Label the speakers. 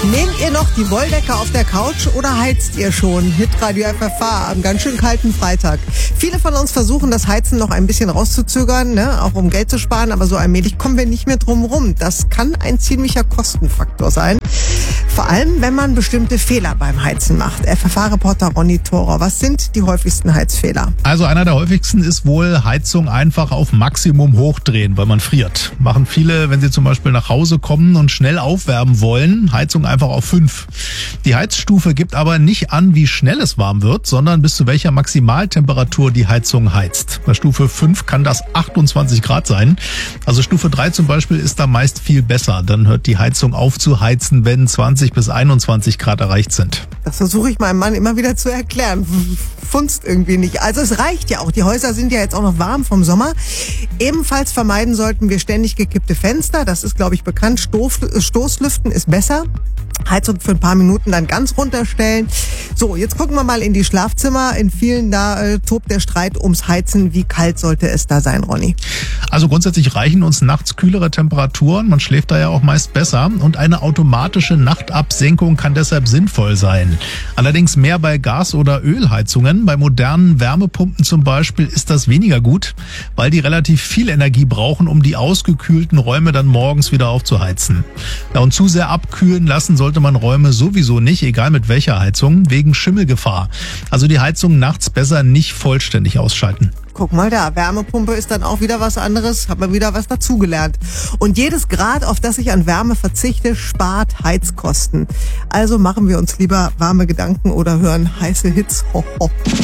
Speaker 1: Nehmt ihr noch die Wolldecke auf der Couch oder heizt ihr schon? Hitradio FFH am ganz schön kalten Freitag. Viele von uns versuchen, das Heizen noch ein bisschen rauszuzögern, ne? Auch um Geld zu sparen, aber so allmählich kommen wir nicht mehr drum rum. Das kann ein ziemlicher Kostenfaktor sein. Vor allem, wenn man bestimmte Fehler beim Heizen macht. FFH-Reporter Ronny Thorer, was sind die häufigsten Heizfehler?
Speaker 2: Also einer der häufigsten ist wohl Heizung einfach auf Maximum hochdrehen, weil man friert. Machen viele, wenn sie zum Beispiel nach Hause kommen und schnell aufwärmen wollen, Heizung einfach auf 5. Die Heizstufe gibt aber nicht an, wie schnell es warm wird, sondern bis zu welcher Maximaltemperatur die Heizung heizt. Bei Stufe 5 kann das 28 Grad sein. Also Stufe 3 zum Beispiel ist da meist viel besser. Dann hört die Heizung auf zu heizen, wenn 20 bis 21 Grad erreicht sind.
Speaker 1: Das versuche ich meinem Mann immer wieder zu erklären. Funzt irgendwie nicht. Also es reicht ja auch. Die Häuser sind ja jetzt auch noch warm vom Sommer. Ebenfalls vermeiden sollten wir ständig gekippte Fenster. Das ist, glaube ich, bekannt. Stoßlüften ist besser. Heizung für ein paar Minuten dann ganz runterstellen. So, jetzt gucken wir mal in die Schlafzimmer. In vielen da tobt der Streit ums Heizen. Wie kalt sollte es da sein, Ronny?
Speaker 2: Also grundsätzlich reichen uns nachts kühlere Temperaturen. Man schläft da ja auch meist besser. Und eine automatische Nachtabsenkung kann deshalb sinnvoll sein. Allerdings mehr bei Gas- oder Ölheizungen. Bei modernen Wärmepumpen zum Beispiel ist das weniger gut, weil die relativ viel Energie brauchen, um die ausgekühlten Räume dann morgens wieder aufzuheizen. Ja, und zu sehr abkühlen lassen sollte man Räume sowieso nicht, egal mit welcher Heizung, wegen Schimmelgefahr. Also die Heizung nachts besser nicht vollständig ausschalten.
Speaker 1: Guck mal da, Wärmepumpe ist dann auch wieder was anderes, hat man wieder was dazugelernt. Und jedes Grad, auf das ich an Wärme verzichte, spart Heizkosten. Also machen wir uns lieber warme Gedanken oder hören heiße Hits. Ho, ho.